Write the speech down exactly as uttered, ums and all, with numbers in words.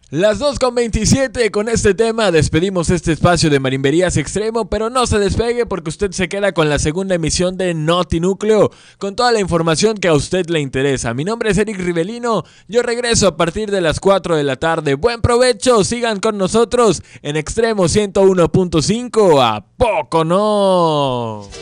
Las dos con veintisiete, con este tema despedimos este espacio de Marimberías Extremo, pero no se despegue porque usted se queda con la segunda emisión de Noti Núcleo, con toda la información que a usted le interesa. Mi nombre es Eric Rivelino, yo regreso a partir de las cuatro de la tarde. Buen provecho, sigan con nosotros en Extremo ciento uno punto cinco, ¿a poco no?